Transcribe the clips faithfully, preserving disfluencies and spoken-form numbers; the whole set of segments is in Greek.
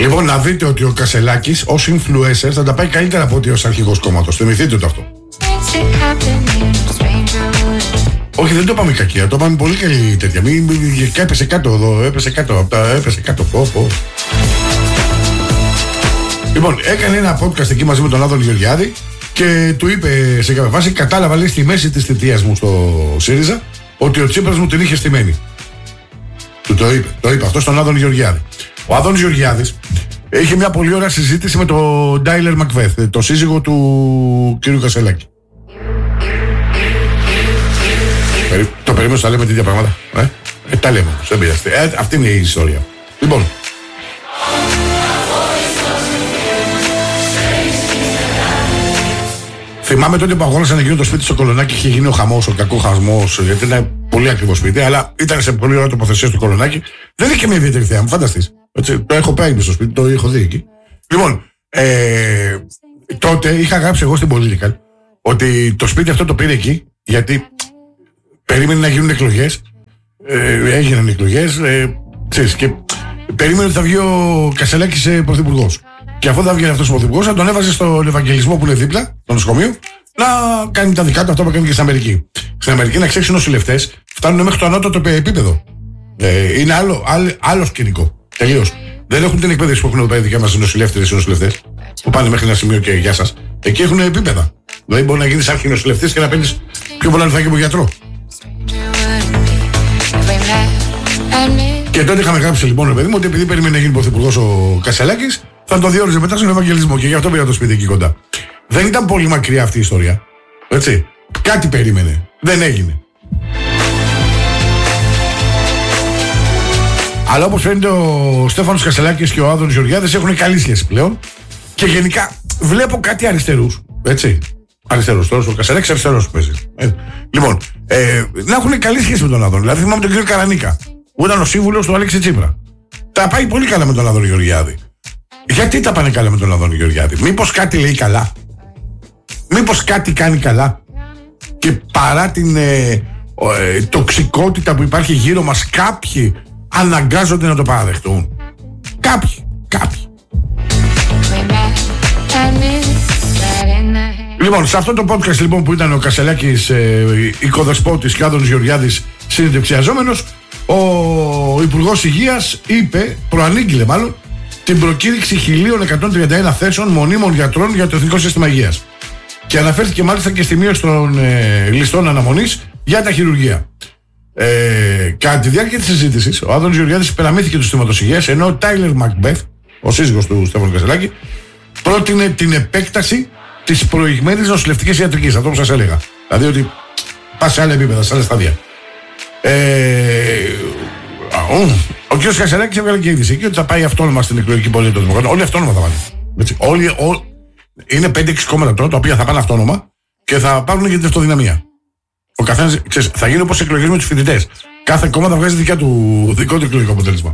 Λοιπόν, να δείτε ότι ο Κασελάκης ως influencer θα τα πάει καλύτερα από ότι ως αρχηγός κόμματος. Θυμηθείτε το αυτό. Όχι, δεν το πάμε κακία, το πάμε πολύ καλή τέτοια. Μην, μην, έπεσε κάτω εδώ, έπεσε κάτω, έπεσε κάτω. Πω, πω. Λοιπόν, έκανε ένα podcast εκεί μαζί με τον Άδωνη Γεωργιάδη και του είπε σε κάποια φάση, κατάλαβα λέει στη μέση της θητείας μου στο ΣΥΡΙΖΑ ότι ο Τσίπρας μου την είχε στημένη. Του το είπε, το είπε αυτό στον Άδωνη Γεωργιάδη. Ο Άδωνης Γεωργιάδης είχε μια πολύ ωραία συζήτηση με τον Ντάιλερ Μακβέθ, το σύζυγο του κ. Κασελάκη. Το περίμενω να λέμε τέτοια πράγματα. Ε, ε τα λέμε, δεν πειράζει. Ε, αυτή είναι η ιστορία. Λοιπόν. Θυμάμαι τότε που αγώνασαν εκείνο το σπίτι στο Κολονάκι, είχε γίνει ο χαμός, ο κακό χαμός, γιατί ήταν πολύ ακριβό σπίτι, αλλά ήταν σε πολύ ωραία τοποθεσία στο Κολονάκι. Δεν είχε μια ιδιαίτερη θέα, μου φανταστείς. Το έχω πάει στο σπίτι, το έχω δει εκεί. Λοιπόν, ε, τότε είχα γράψει εγώ στην Political ότι το σπίτι αυτό το πήρε εκεί, γιατί περίμενε να γίνουν εκλογές. Ε, έγιναν εκλογές, ε, ξέρεις, και περίμενε ότι θα βγει ο Κασελάκης πρωθυπουργός. Και αφού θα βγει αυτός ο πρωθυπουργός, θα τον έβαζε στον Ευαγγελισμό που είναι δίπλα, στο νοσοκομείο, να κάνει τα δικά του αυτά που κάνει και στην Αμερική. Στην Αμερική, να ξέρεις, οι νοσηλευτές φτάνουν μέχρι το ανώτατο επίπεδο. Ε, είναι άλλο, άλλο, άλλο σκηνικό. Τελείως. Δεν έχουν την εκπαίδευση που έχουν εδώ πέρα δικιά μας οι νοσηλεύτες ή νοσηλευτές, που πάνε μέχρι ένα σημείο και γεια σας. Εκεί έχουν επίπεδα. Δηλαδή, μπορεί να γίνεις αρχινοσηλευτής και να παίρνεις πιο πολλά λεφτά και από γιατρό. Και τότε είχαμε γράψει λοιπόν, ρε παιδί μου, ότι επειδή περίμενε να γίνει πρωθυπουργός ο Κασελάκης, θα το διόριζε μετά στον Ευαγγελισμό και γι' αυτό πήρα το σπίτι εκεί κοντά. Δεν ήταν πολύ μακριά αυτή η ιστορία. Έτσι. Κάτι περίμενε. Δεν έγινε. Αλλά όπως φαίνεται, ο Στέφανος Κασελάκης και ο Άδωνης Γεωργιάδης έχουν καλή σχέση πλέον. Και γενικά βλέπω κάτι αριστερούς. Έτσι. Αριστερός. Τώρα ο Κασελάκης αριστερός που παίζει. Ε. Λοιπόν, ε, να έχουν καλή σχέση με τον Άδωνη. Δηλαδή θυμάμαι τον κύριο Καρανίκα, που ήταν ο σύμβουλος του Αλέξη Τσίπρα. Τα πάει πολύ καλά με τον Άδωνη Γεωργιάδη. Γιατί τα πάνε καλά με τον Άδωνη Γεωργιάδη? Μήπως κάτι λέει καλά? Μήπως κάτι κάνει καλά? Και παρά την ε, ε, τοξικότητα που υπάρχει γύρω μας, κάποιοι αναγκάζονται να το παραδεχτούν. Κάποιοι, κάποιοι. Λοιπόν, σε αυτό το podcast λοιπόν που ήταν ο Κασελάκης ε, οικοδεσπότης και Άδωνης Γεωργιάδης συνεντευξιαζόμενος, ο Υπουργός Υγείας είπε, προανήγγειλε μάλλον, την προκήρυξη χίλια εκατόν τριάντα ένα θέσεων μονίμων γιατρών για το Εθνικό Σύστημα Υγείας. Και αναφέρθηκε μάλιστα και στη μείωση των ε, ληστών αναμονής για τα χειρουργεία. Ε, κατά τη διάρκεια της συζήτησης, ο Άδωνης Γεωργιάδης υπεραμήθηκε του συστήματος υγείας, ενώ ο Τάιλερ Μακβέθ, ο σύζυγος του Στέφανου Κασελάκη, πρότεινε την επέκταση της προηγμένης νοσηλευτικής ιατρικής. Αυτό που σας έλεγα. Δηλαδή ότι πας σε άλλα επίπεδα, σε άλλα στάδια. Ε, ο, ο κ. Κασελάκης έβγαλε και είδηση και ότι θα πάει αυτόνομα στην εκλογική πορεία των Δημοκρατών. Όλοι αυτόνομα θα πάνε. Έτσι. Όλοι, ό, είναι πέντε έξι κόμματα τώρα τα οποία θα πάνε αυτόνομα και θα πάρουν και την αυτοδυναμία. Ο καθένας, ξέρεις, θα γίνει όπως εκλογές με τους φοιτητές. Κάθε κόμμα θα βγάζει δικιά του, δικό του εκλογικό αποτέλεσμα.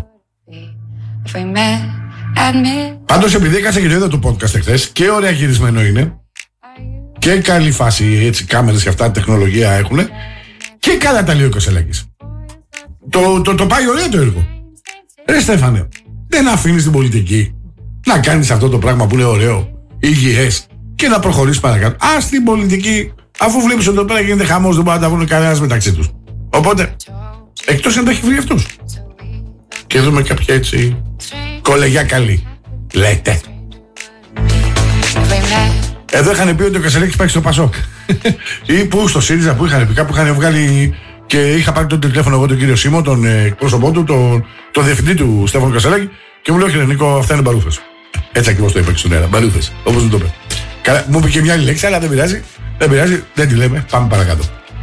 Πάντως, επειδή έκανα και το είδα το podcast εχθές, και ωραία γυρισμένο είναι και καλή φάση, έτσι, κάμερες και αυτά, τεχνολογία έχουν, και καλά τα λέει ο Κασελάκης. Το, το, το πάει ωραία το έργο. Ρε Στέφανε, δεν αφήνεις την πολιτική να κάνεις αυτό το πράγμα που είναι ωραίο, υγιές, και να προχωρήσεις παρακάτω? Ας την πολιτική, αφού βλέπεις ότι εδώ πέρα γίνεται χαμός, δεν μπορεί να τα βρουν κανένας μεταξύ τους. Οπότε, εκτός αν τα έχει βρει αυτούς. Και δούμε κάποια έτσι κολεγιά καλή. Λέτε. Εδώ είχαν πει ότι ο Κασελάκης πάει στο Πασόκ. Ή που στο ΣΥΡΙΖΑ που είχαν πει, κάπου είχαν βγάλει. Και είχα πάρει το τηλέφωνο εγώ τον κύριο Σίμω, τον εκπρόσωπό του, τον, τον διευθυντή του Στέφανου Κασελάκη, και μου λέει: όχι, Νίκο, αυτά είναι μπαρούφες. Έτσι ακριβώς το είπα και στον αέρα. Μπαρούφες, όπως μου το είπε. Καλά, μου είπε και μια άλλη λέξη, αλλά δεν πειράζει. Δεν πειράζει, δεν τη λέμε. Πάμε παρακάτω.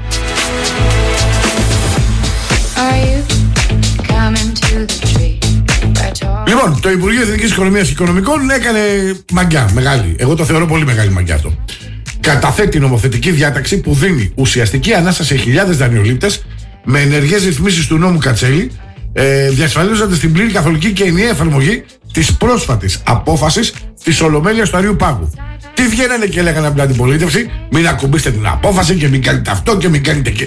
Λοιπόν, το Υπουργείο Εθνικής Οικονομίας και Οικονομικών έκανε μαγκιά, μεγάλη. Εγώ το θεωρώ πολύ μεγάλη μαγκιά αυτό. Καταθέτει νομοθετική διάταξη που δίνει ουσιαστική ανάσταση σε χιλιάδες δανειολήπτες με ενεργές ρυθμίσεις του νόμου Κατσέλη, ε, διασφαλίζοντας την πλήρη καθολική και ενιαία εφαρμογή της πρόσφατης απόφασης της Ολομέλειας του Αριού Πάγου. Τι βγαίνανε και λέγανε από την αντιπολίτευση? Μην ακουμπήσετε την απόφαση και μην κάνετε αυτό και μην κάνετε και.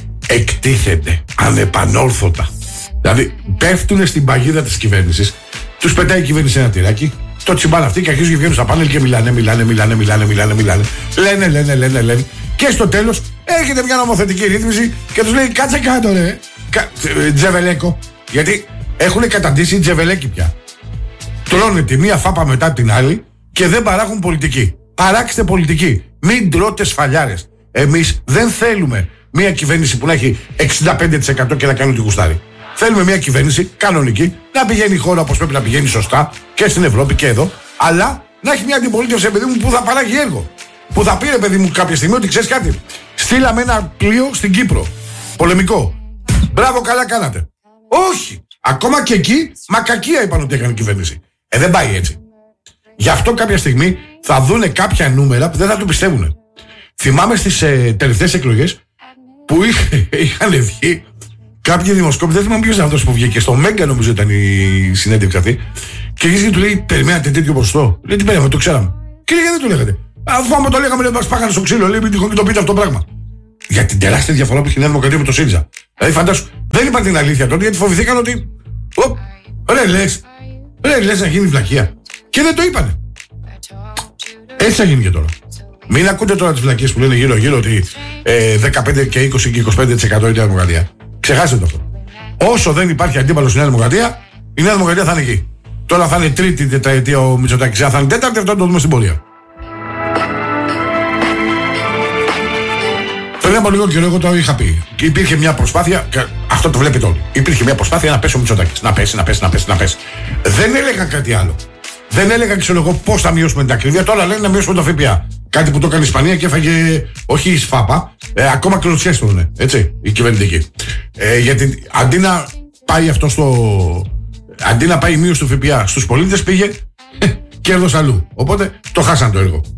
Εκτίθεται ανεπανόρθωτα. Δηλαδή πέφτουν στην παγίδα της κυβέρνησης Τους πετάει η κυβέρνηση ένα τυράκι. Το τσιμπάνε αυτοί και αρχίζουν και βγαίνουν στα πάνελ και μιλάνε, μιλάνε, μιλάνε, μιλάνε, μιλάνε, μιλάνε. Λένε, λένε, λένε, λένε. Και στο τέλος έρχεται μια νομοθετική ρύθμιση και τους λέει κάτσε κάτω ρε. Κα... Τζεβελέκο. Γιατί έχουν καταντήσει τζεβελέκι πια. Τρώνε τη μία φάπα μετά την άλλη και δεν παράγουν πολιτική. Παράξτε πολιτική. Μην τρώτε σφαλιάρες. Εμείς δεν θέλουμε μια κυβέρνηση που να έχει εξήντα πέντε τοις εκατό και να κάνει ό,τι γουστάρει. Θέλουμε μια κυβέρνηση κανονική, να πηγαίνει η χώρα όπως πρέπει να πηγαίνει σωστά και στην Ευρώπη και εδώ, αλλά να έχει μια αντιπολίτευση, παιδί μου, που θα παράγει έργο. Που θα πει, ρε παιδί μου, κάποια στιγμή ότι ξέρεις κάτι. Στείλαμε ένα πλοίο στην Κύπρο. Πολεμικό. Μπράβο, καλά κάνατε. Όχι. Ακόμα και εκεί, μακακία είπαν ότι έκανε η κυβέρνηση. Ε, δεν πάει έτσι. Γι' αυτό κάποια στιγμή θα δούνε κάποια νούμερα που δεν θα το πιστεύουν. Θυμάμαι στις ε, τελευταίες εκλογές που είχ, είχαν βγει κάποιοι δημοσκόποι, δεν θυμάμαι ποιος είναι αυτός που βγήκε. Στο Μέγκα νομίζω ήταν η συνέντευξη αυτή. Και γύρισε και του λέει: περιμένατε τέτοιο ποσοστό. Λέει: τι περιμέναμε, το ξέραμε. Και λέει: γιατί δεν το λέγατε. Αφού άμα το λέγαμε, δεν μας πάγανε στο ξύλο. Λέει: μην τυχόν και το πείτε αυτό το πράγμα. Για την τεράστια διαφορά που έχει η Νέα Δημοκρατία με το ΣΥΡΙΖΑ. Δηλαδή, φαντάσου, δεν είπαν την αλήθεια τότε γιατί φοβηθήκαν ότι. Οπ, ρε λες, ρε λες να γίνει βλακεία. Και δεν το είπανε. Έτσι θα γίνει και τώρα. Μην ακούτε τώρα τις βλακίες που λένε γύρω-γύρω ότι ε, δεκαπέντε και είκοσι και είκοσι πέντε τοις εκατό είναι η Νέα Δημοκρατία. Ξεχάστε το αυτό. Όσο δεν υπάρχει αντίπαλος στη Νέα Δημοκρατία, η Νέα Δημοκρατία θα είναι εκεί. Τώρα θα είναι τρίτη τετραετία ο Μητσοτάκης, θα είναι τέταρτη, αυτό το δούμε στην πορεία. Πριν από λίγο καιρό, εγώ το είχα πει. Και υπήρχε μια προσπάθεια, και αυτό το βλέπετε όλοι. Υπήρχε μια προσπάθεια να πέσει ο Μητσοτάκης. Να πέσει, να πέσει, να πέσει, να πέσει. Δεν έλεγα κάτι άλλο. Δεν έλεγα, ξέρω εγώ, πώς θα μειώσουμε την ακρίβεια. Τώρα λένε να μειώσουμε το ΦΠΑ. Κάτι που το έκανε η Ισπανία και έφαγε, όχι η ΣΦΑΠΑ, ε, ακόμα κλωτσιές το λένε. Έτσι, η κυβερνητική. Ε, γιατί αντί να πάει αυτό στο. Αντί να πάει η μείωση του ΦΠΑ στους πολίτες, πήγε κέρδος αλλού. Οπότε το χάσαν το έργο.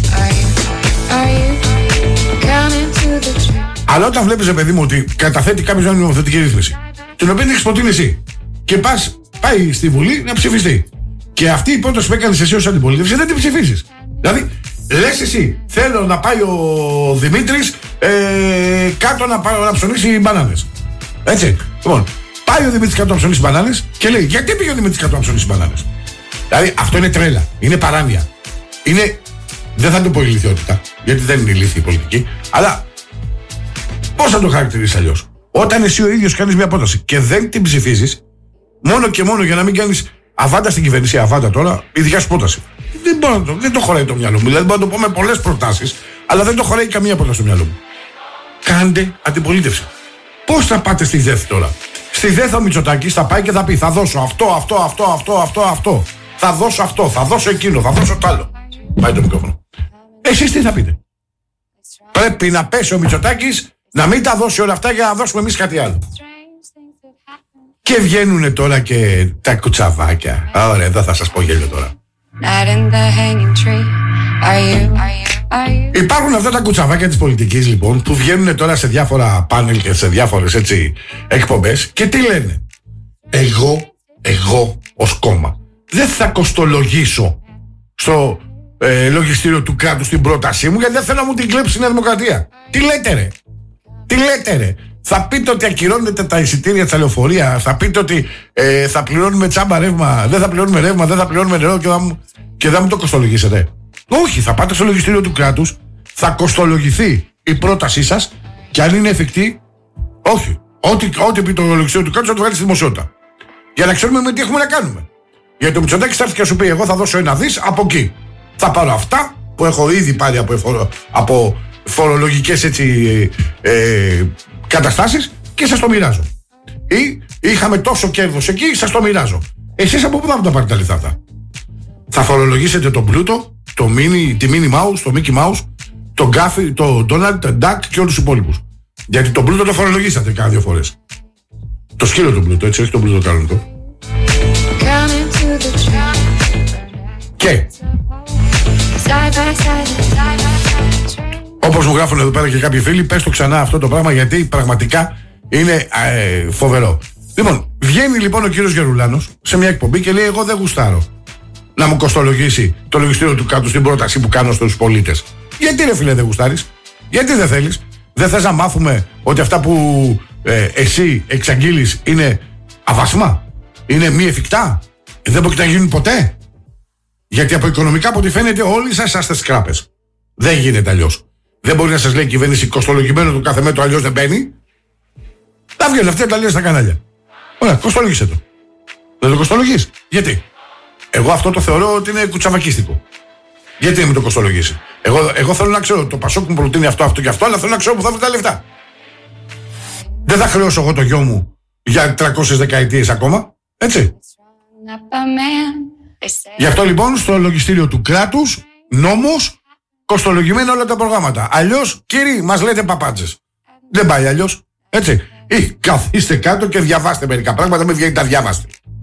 Αλλά όταν βλέπεις, παιδί μου, ότι καταθέτει κάποιος μια νομοθετική ρύθμιση, την οποία την έχεις προτείνει εσύ, και πας, πάει στη Βουλή να ψηφιστεί. Και αυτή η πρόταση που έκανες εσύ ως αντιπολίτευση δεν την ψηφίσεις. Δηλαδή, λες εσύ, θέλω να πάει ο Δημήτρης ε, κάτω να, να ψωνίσει μπανάνες. Έτσι. Λοιπόν, πάει ο Δημήτρης κάτω να ψωνίσει μπανάνες και λέει: γιατί πήγε ο Δημήτρης κάτω να ψωνίσει μπανάνες. Δηλαδή, αυτό είναι τρέλα. Είναι παράνοια. Είναι. Δεν θα το πω ηλικιότητα, γιατί δεν είναι ηλίθιη η πολιτική, αλλά πώς θα το χαρακτηρίσεις αλλιώς. Όταν εσύ ο ίδιος κάνεις μια πρόταση και δεν την ψηφίζεις, μόνο και μόνο για να μην κάνεις αβάντα στην κυβέρνηση, αβάντα τώρα, η δικιά σου πρόταση. Δεν, μπορώ, δεν το χωράει το μυαλό μου. Δηλαδή, μπορώ να το πω με πολλές προτάσεις, αλλά δεν το χωράει καμία πρόταση στο μυαλό μου. Κάντε αντιπολίτευση. Πώς θα πάτε στη ΔΕΘ τώρα. Στη ΔΕΘ ο Μητσοτάκης θα πάει και θα πει: θα δώσω αυτό, αυτό, αυτό, αυτό, αυτό, αυτό. Θα δώσω αυτό, θα δώσω εκείνο, θα δώσω το άλλο. Πάει το μικρόφωνο. Εσείς τι θα πείτε. Πρέπει να πέσει ο Μητσοτάκης να μην τα δώσει όλα αυτά για να δώσουμε εμείς κάτι άλλο. Και βγαίνουν τώρα και τα κουτσαβάκια. Ωραία, εδώ θα σας πω γέλιο τώρα. Υπάρχουν αυτά τα κουτσαβάκια της πολιτικής, λοιπόν, που βγαίνουν τώρα σε διάφορα πάνελ και σε διάφορες έτσι εκπομπές και τι λένε. Εγώ, εγώ ως κόμμα δεν θα κοστολογήσω στο ε, λογιστήριο του κράτους την πρότασή μου, γιατί δεν θέλω να μου την κλέψει η Νέα Δημοκρατία. Τι λέτε ρε. Τι λέτε ρε. Θα πείτε ότι ακυρώνετε τα εισιτήρια της λεωφορεία, θα πείτε ότι ε, θα πληρώνουμε τσάμπα ρεύμα, δεν θα πληρώνουμε ρεύμα, δεν θα πληρώνουμε νερό και θα μου, και θα μου το κοστολογήσετε. Όχι, θα πάτε στο λογιστήριο του κράτους, θα κοστολογηθεί η πρότασή σας και αν είναι εφικτή, όχι. Ό,τι, ό,τι πει το λογιστήριο του κράτους θα το βγάλει στη δημοσιότητα. Για να ξέρουμε με τι έχουμε να κάνουμε. Γιατί το Μητσοτάκης θα έρθει και σου πει: εγώ θα δώσω ένα δις από εκεί. Θα πάρω αυτά που έχω ήδη πάρει από, εφορο, από φορολογικές έτσι, ε, καταστάσεις και σας το μοιράζω. Ή είχαμε τόσο κέρδος εκεί, σας το μοιράζω. Εσείς από πού θα τα πάρετε τα λεφτά αυτά. Θα φορολογήσετε τον Πλούτο, το Mini, τη Minnie Mouse, το Mickey Mouse, τον Γκάφι, τον Donald, τον Duck και όλους τους υπόλοιπους. Γιατί τον Πλούτο το φορολογήσατε κάνα δύο φορές. Το σκύλο τον Πλούτο, έτσι, όχι τον Πλούτο κανονικό. Και όπως μου γράφουν εδώ πέρα και κάποιοι φίλοι, πες το ξανά αυτό το πράγμα γιατί πραγματικά είναι ε, φοβερό. Λοιπόν, βγαίνει λοιπόν ο κύριος Γερουλάνος σε μια εκπομπή και λέει: εγώ δεν γουστάρω να μου κοστολογήσει το λογιστήριο του κάτω στην πρόταση που κάνω στους πολίτες. Γιατί ρε φίλε δεν γουστάρεις, γιατί δεν θέλεις, δεν θες να μάθουμε ότι αυτά που ε, εσύ εξαγγείλεις είναι αβάσιμα, είναι μη εφικτά, Δεν πρόκειται να γίνουν ποτέ. Γιατί από οικονομικά, από ό,τι φαίνεται, όλοι σας είσαστε σκράπες. Δεν γίνεται αλλιώς. Δεν μπορεί να σας λέει η κυβέρνηση κοστολογημένο του κάθε μέτρο, αλλιώς δεν μπαίνει. Τα βγαίνουν αυτοί τα λέει στα κανάλια. Ωραία, κοστολογήσε το. Δεν το κοστολογείς. Γιατί? Εγώ αυτό το θεωρώ ότι είναι κουτσαβακίστικο. Γιατί να μην το κοστολογήσει? Εγώ, εγώ θέλω να ξέρω, το Πασόκ μου προτείνει αυτό, αυτό και αυτό, αλλά θέλω να ξέρω που θα βρει τα λεφτά. Δεν θα χρεώσω εγώ το γιο μου για τριακόσιες δεκαετίες ακόμα. Έτσι. Γι' αυτό λοιπόν στο λογιστήριο του κράτους, νόμος, κοστολογημένα όλα τα προγράμματα. Αλλιώς, κύριοι, μας λέτε παπάντζες. Δεν πάει αλλιώς. Έτσι. Ή καθίστε κάτω και διαβάστε μερικά πράγματα, με βγαίνει τα διάβαστε.